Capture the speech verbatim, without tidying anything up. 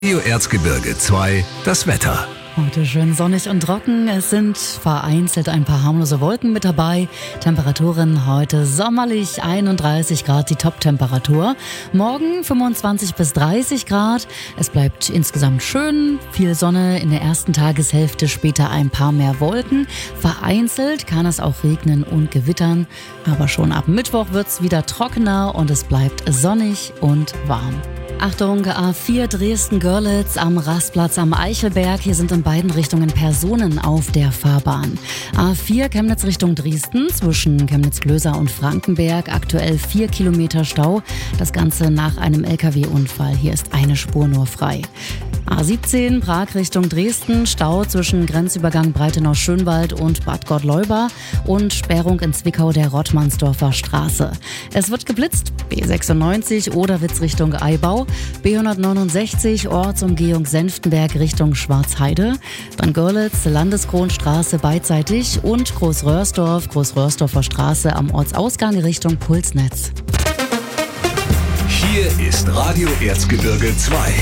Radio Erzgebirge zwei, das Wetter. Heute schön sonnig und trocken. Es sind vereinzelt ein paar harmlose Wolken mit dabei. Temperaturen heute sommerlich, einunddreißig Grad die Top-Temperatur. Morgen fünfundzwanzig bis dreißig Grad. Es bleibt insgesamt schön. Viel Sonne in der ersten Tageshälfte, später ein paar mehr Wolken. Vereinzelt kann es auch regnen und gewittern. Aber schon ab Mittwoch wird es wieder trockener und es bleibt sonnig und warm. Achtung, A vier Dresden-Görlitz am Rastplatz am Eichelberg. Hier sind in beiden Richtungen Personen auf der Fahrbahn. A vier Chemnitz Richtung Dresden zwischen Chemnitz-Klöser und Frankenberg. Aktuell vier Kilometer Stau. Das Ganze nach einem L K W-Unfall. Hier ist eine Spur nur frei. A siebzehn Prag Richtung Dresden. Stau zwischen Grenzübergang Breitenau-Schönwald und Bad Gottleuba. Und Sperrung in Zwickau der Rottmannsdorfer Straße. Es wird geblitzt. B sechsundneunzig Oderwitz Richtung Eibau. B hundertneunundsechzig Ortsumgehung Senftenberg Richtung Schwarzheide, dann Görlitz, Landeskronstraße beidseitig und Großröhrsdorf, Großröhrsdorfer Straße am Ortsausgang Richtung Pulsnetz. Hier ist Radio Erzgebirge zwei.